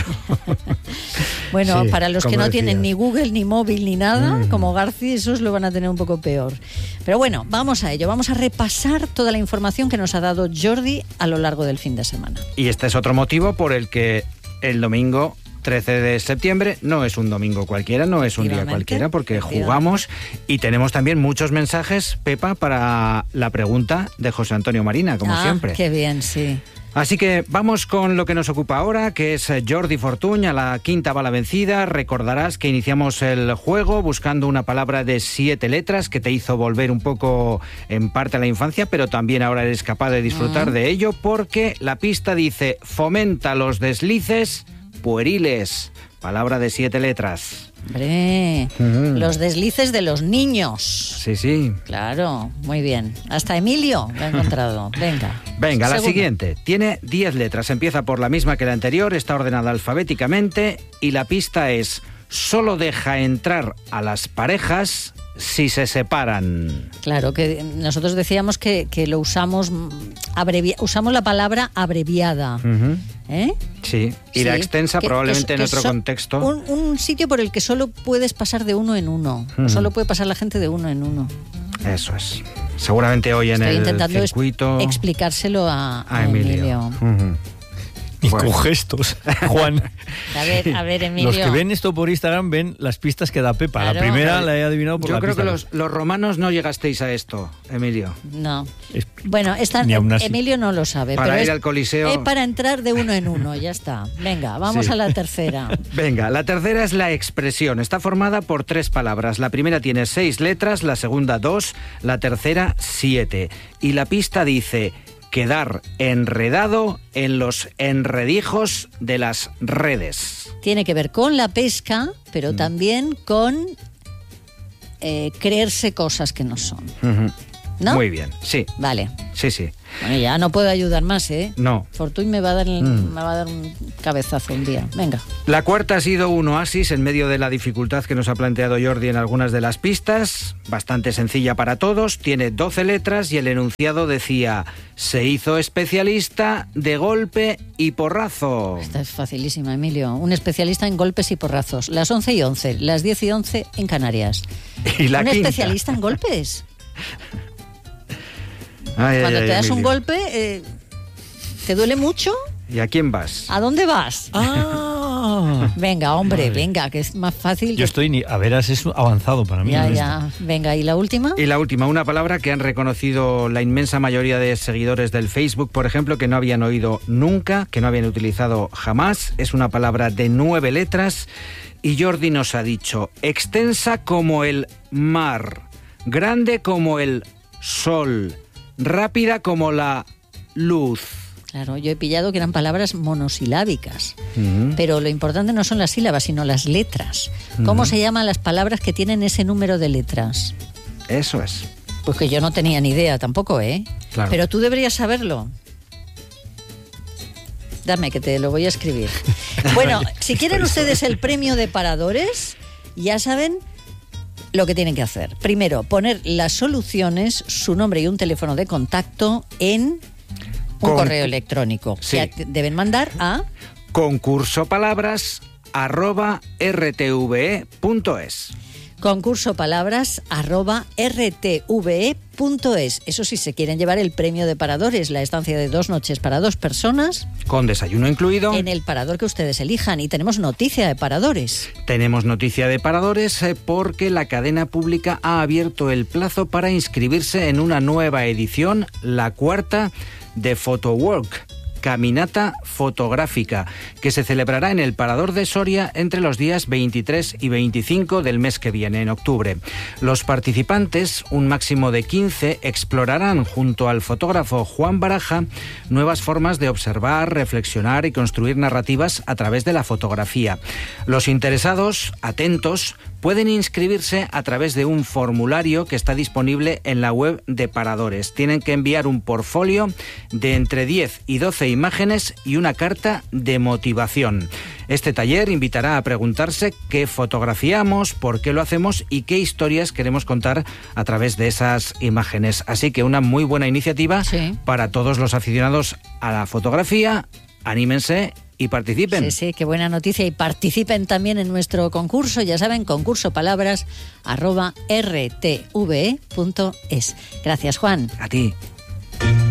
Bueno, Sí, para los que como no tienen decías. ni Google ni móvil ni nada, Mm. como Garci, esos lo van a tener un poco peor. Pero bueno, vamos a ello. Vamos a repasar toda la información que nos ha dado Jordi a lo largo del fin de semana. Y este es otro motivo por el que el domingo trece de septiembre no es un domingo cualquiera, no es un día Efectivamente, cualquiera, porque efectivamente. jugamos y tenemos también muchos mensajes, Pepa, para la pregunta de José Antonio Marina, como ah, siempre. Qué bien, sí. Así que vamos con lo que nos ocupa ahora, que es Jordi Fortuny a la quinta bala vencida. Recordarás que iniciamos el juego buscando una palabra de siete letras que te hizo volver un poco en parte a la infancia, pero también ahora eres capaz de disfrutar Mm. de ello porque la pista dice fomenta los deslices pueriles. Palabra de siete letras. Hombre, Mm. los deslices de los niños. Sí, sí. Claro, muy bien. Hasta Emilio lo ha encontrado. Venga. Venga, la Segundo. siguiente. Tiene diez letras. Empieza por la misma que la anterior, está ordenada alfabéticamente y la pista es: solo deja entrar a las parejas si se separan. Claro, que nosotros decíamos que, que lo usamos mm, abrevi- usamos la palabra abreviada. Ujú. ¿Eh? Sí, y Sí, la extensa que- probablemente que- en que otro so- contexto. Un, un sitio por el que solo puedes pasar de uno en uno. Ujú. Solo puede pasar la gente de uno en uno. Eso es. Seguramente hoy en Estoy el intentando es- circuito explicárselo a, a a Emilio. Emilio. Ujú. Y Bueno. con gestos, Juan. A ver, a ver, Emilio. Los que ven esto por Instagram ven las pistas que da Pepa. Claro. La primera la he adivinado por Yo la creo pista. que los, los romanos no llegasteis a esto, Emilio. No. Bueno, esta, Ni aún así. Emilio no lo sabe. Para pero ir es, al Coliseo. es para entrar de uno en uno, ya está. Venga, vamos Sí. a la tercera. Venga, la tercera es la expresión. Está formada por tres palabras. La primera tiene seis letras, la segunda dos, la tercera siete. Y la pista dice: quedar enredado en los enredijos de las redes. Tiene que ver con la pesca, pero Mm. también con eh, creerse cosas que no son. Ujú. ¿No? Muy bien, sí, Vale. sí, sí. Bueno, ya no puedo ayudar más, ¿eh? No. Fortuny me va a dar, el- Mm. me va a dar un cabezazo un día. Venga. La cuarta ha sido un oasis en medio de la dificultad que nos ha planteado Jordi en algunas de las pistas. Bastante sencilla para todos. Tiene doce letras y el enunciado decía: se hizo especialista de golpe y porrazo. Esta es facilísima, Emilio. Un especialista en golpes y porrazos. Las once y once, las diez y once en Canarias. Y la un quinta. especialista en golpes. Ay, Cuando ay, te das un Emilio. golpe, eh, ¿te duele mucho? ¿Y a quién vas? ¿A dónde vas? Ah, Ah. Venga, hombre, Vale. venga, que es más fácil. Yo que- estoy, ni, a veras, es avanzado para mí. Ya, en ya. Venga, ¿y la última? Y la última, una palabra que han reconocido la inmensa mayoría de seguidores del Facebook, por ejemplo, que no habían oído nunca, que no habían utilizado jamás. Es una palabra de nueve letras y Jordi nos ha dicho: extensa como el mar, grande como el sol, rápida como la luz. Claro, yo he pillado que eran palabras monosilábicas, pero lo importante no son las sílabas, sino las letras. ¿Cómo Ujú. se llaman las palabras que tienen ese número de letras? Eso es. Pues que yo no tenía ni idea tampoco, ¿eh? Claro. Pero tú deberías saberlo. Dame, que te lo voy a escribir. Bueno, si quieren ustedes el premio de paradores, ya saben lo que tienen que hacer. Primero, poner las soluciones, su nombre y un teléfono de contacto en un Con- correo electrónico. Sí. Que deben mandar a... Concurso palabras arroba rtve.es. concurso palabras arroba rtve.es. Eso sí, se quieren llevar el premio de paradores, la estancia de dos noches para dos personas Con desayuno incluido. en el parador que ustedes elijan. Y tenemos noticia de paradores. Tenemos noticia de paradores eh, porque la cadena pública ha abierto el plazo para inscribirse en una nueva edición, la cuarta de Photowalk, caminata fotográfica, que se celebrará en el Parador de Soria entre los días veintitrés y veinticinco del mes que viene, en octubre. Los participantes, un máximo de quince, explorarán junto al fotógrafo Juan Baraja nuevas formas de observar, reflexionar y construir narrativas a través de la fotografía. Los interesados, atentos, pueden inscribirse a través de un formulario que está disponible en la web de Paradores. Tienen que enviar un portfolio de entre diez y doce imágenes y una carta de motivación. Este taller invitará a preguntarse qué fotografiamos, por qué lo hacemos y qué historias queremos contar a través de esas imágenes. Así que una muy buena iniciativa para todos los aficionados a la fotografía. Anímense y participen. Sí, sí, qué buena noticia. Y participen también en nuestro concurso. Ya saben, concurso palabras arroba rtve.es. Gracias, Juan. A ti.